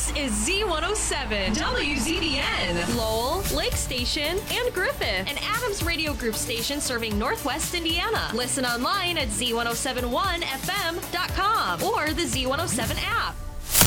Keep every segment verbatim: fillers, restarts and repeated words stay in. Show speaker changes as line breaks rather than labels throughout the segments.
This is Z one oh seven, W Z B N, Lowell, Lake Station, and Griffith, an Adams Radio Group station serving Northwest Indiana. Listen online at Z one oh seven one F M dot com or the Z one oh seven app.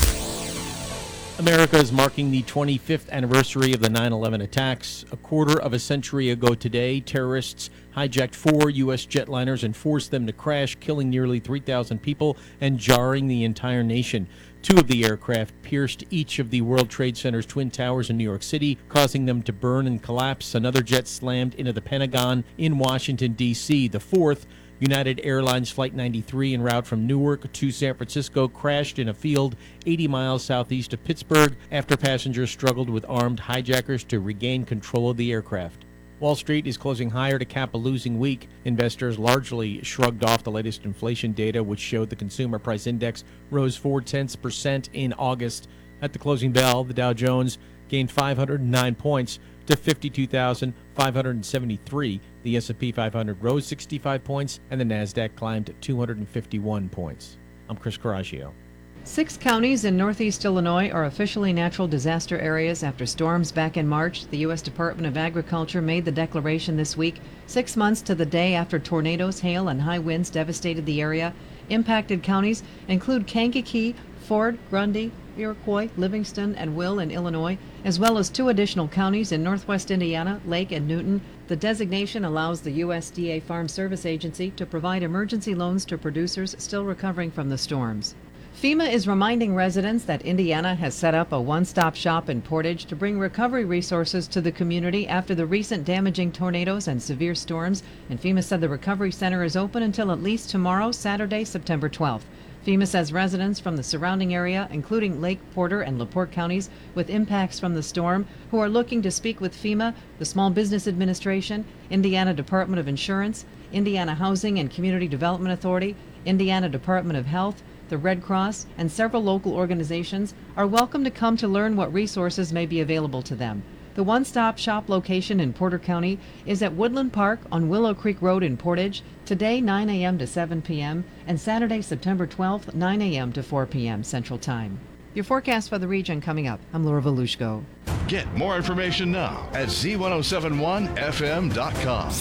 America is marking the twenty-fifth anniversary of the nine eleven attacks. A quarter of a century ago today, terrorists hijacked four U S jetliners and forced them to crash, killing nearly three thousand people and jarring the entire nation. Two of the aircraft pierced each of the World Trade Center's twin towers in New York City, causing them to burn and collapse. Another jet slammed into the Pentagon in Washington, D C. The fourth, United Airlines Flight ninety-three, en route from Newark to San Francisco, crashed in a field eighty miles southeast of Pittsburgh after passengers struggled with armed hijackers to regain control of the aircraft. Wall Street is closing higher to cap a losing week. Investors largely shrugged off the latest inflation data, which showed the consumer price index rose four tenths percent in August. At the closing bell, the Dow Jones gained five hundred nine points to fifty-two thousand five hundred seventy-three. The S and P five hundred rose sixty-five points, and the NASDAQ climbed two hundred fifty-one points. I'm Chris Coraggio.
Six counties in northeast Illinois are officially natural disaster areas after storms back in March. The U S Department of Agriculture made the declaration this week, six months to the day after tornadoes, hail, and high winds devastated the area. Impacted counties include Kankakee, Ford, Grundy, Iroquois, Livingston, and Will in Illinois, as well as two additional counties in northwest Indiana, Lake and Newton. The designation allows the U S D A Farm Service Agency to provide emergency loans to producers still recovering from the storms. FEMA is reminding residents that Indiana has set up a one-stop shop in Portage to bring recovery resources to the community after the recent damaging tornadoes and severe storms, and FEMA said the recovery center is open until at least tomorrow, Saturday, September twelfth. FEMA says residents from the surrounding area, including Lake, Porter, and LaPorte counties with impacts from the storm, who are looking to speak with FEMA, the Small Business Administration, Indiana Department of Insurance, Indiana Housing and Community Development Authority, Indiana Department of Health, the Red Cross, and several local organizations are welcome to come to learn what resources may be available to them. The one-stop shop location in Porter County is at Woodland Park on Willow Creek Road in Portage, today nine a.m. to seven p.m. and Saturday, September twelfth, nine a.m. to four p.m. Central Time. Your forecast for the region coming up. I'm Laura Volushko.
Get more information now at Z ten seventy-one F M dot com.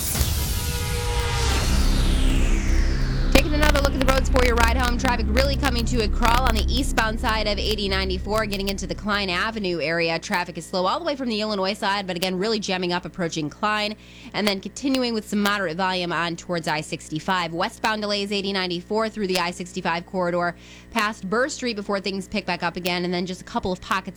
Taking another look at the roads for your ride home. Traffic really coming to a crawl on the eastbound side of eighty ninety-four, getting into the Klein Avenue area. Traffic is slow all the way from the Illinois side, but again, really jamming up approaching Klein, and then continuing with some moderate volume on towards I sixty-five. Westbound delays eighty ninety-four through the I sixty-five corridor past Burr Street before things pick back up again, and then just a couple of pockets